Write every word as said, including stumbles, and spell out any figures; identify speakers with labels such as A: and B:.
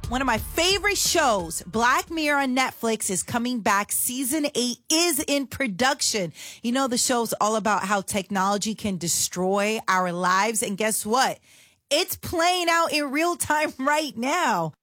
A: One of my favorite shows, Black Mirror on Netflix, is coming back. Season eight is in production. You know, the show's all about how technology can destroy our lives. And guess what? It's playing out in real time right now.